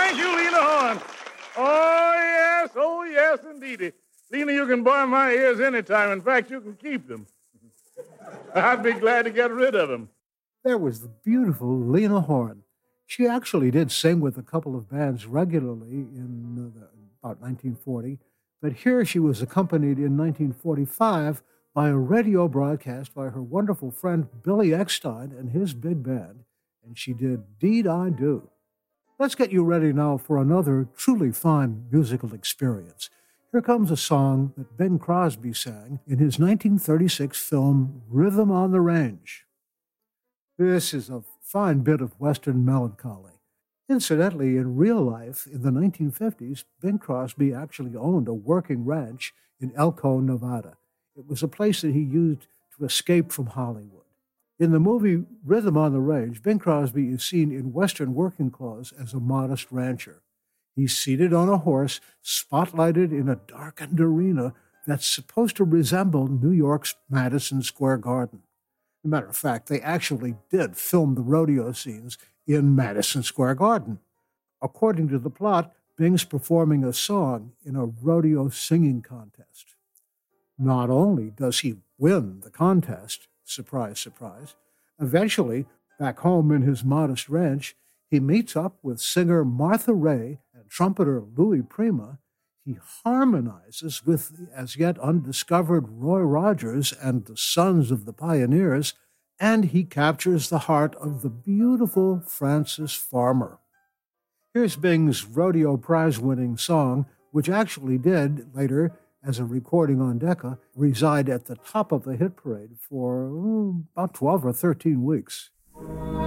Thank you, Lena Horne. Oh, yes, indeedy. Lena, you can borrow my ears anytime. In fact, you can keep them. I'd be glad to get rid of them. There was the beautiful Lena Horne. She actually did sing with a couple of bands regularly in about 1940, but here she was accompanied in 1945 by a radio broadcast by her wonderful friend Billy Eckstein and his big band, and she did Deed I Do. Let's get you ready now for another truly fine musical experience. Here comes a song that Bing Crosby sang in his 1936 film Rhythm on the Range. This is a fine bit of Western melancholy. Incidentally, in real life, in the 1950s, Bing Crosby actually owned a working ranch in Elko, Nevada. It was a place that he used to escape from Hollywood. In the movie Rhythm on the Range, Bing Crosby is seen in Western working clothes as a modest rancher. He's seated on a horse, spotlighted in a darkened arena that's supposed to resemble New York's Madison Square Garden. As a matter of fact, they actually did film the rodeo scenes in Madison Square Garden. According to the plot, Bing's performing a song in a rodeo singing contest. Not only does he win the contest, surprise, surprise, eventually, back home in his modest ranch, he meets up with singer Martha Raye and trumpeter Louis Prima. He harmonizes with the as yet undiscovered Roy Rogers and the Sons of the Pioneers, and he captures the heart of the beautiful Frances Farmer. Here's Bing's rodeo prize-winning song, which actually did, later, as a recording on Decca, reside at the top of the hit parade for about 12 or 13 weeks.